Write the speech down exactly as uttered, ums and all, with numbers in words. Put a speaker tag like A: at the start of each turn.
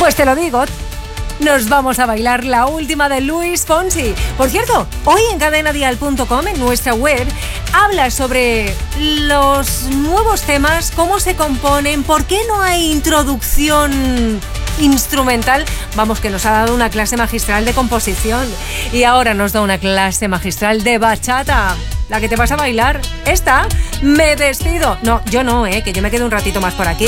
A: Pues te lo digo, nos vamos a bailar la última de Luis Fonsi. Por cierto, hoy en cadena dial punto com, en nuestra web, habla sobre los nuevos temas, cómo se componen, por qué no hay introducción instrumental. Vamos, que nos ha dado una clase magistral de composición y ahora nos da una clase magistral de bachata. La que te vas a bailar, esta, Me Despido. No, yo no, eh, que yo me quedo un ratito más por aquí.